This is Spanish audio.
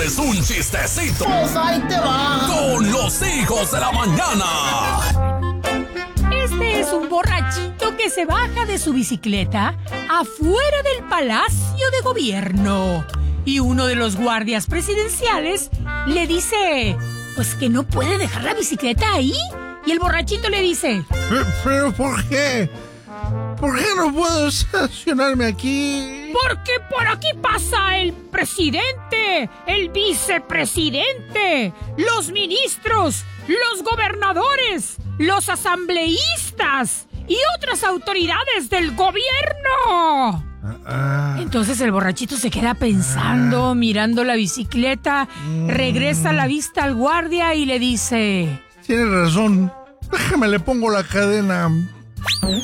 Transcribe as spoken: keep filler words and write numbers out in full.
es un chistecito. Pues ahí te va. Con los hijos de la mañana. Este es un borrachito que se baja de su bicicleta afuera del Palacio de Gobierno. Y uno de los guardias presidenciales le dice, pues que no puede dejar la bicicleta ahí. Y el borrachito le dice, ¿Pero, pero por qué? ¿Por qué no puedo estacionarme aquí? porque por aquí pasa el presidente, el vicepresidente, los ministros, los gobernadores, los asambleístas y otras autoridades del gobierno. Ah, Entonces el borrachito se queda pensando, mirando la bicicleta, regresa la vista al guardia y le dice, tienes razón. Déjame, le pongo la cadena.